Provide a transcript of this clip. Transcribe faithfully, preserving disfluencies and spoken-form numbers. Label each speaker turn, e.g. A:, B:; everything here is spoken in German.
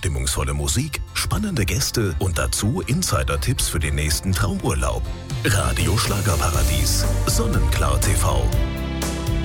A: stimmungsvolle Musik, spannende Gäste und dazu Insider-Tipps für den nächsten Traumurlaub. Radio Schlagerparadies. Sonnenklar T V.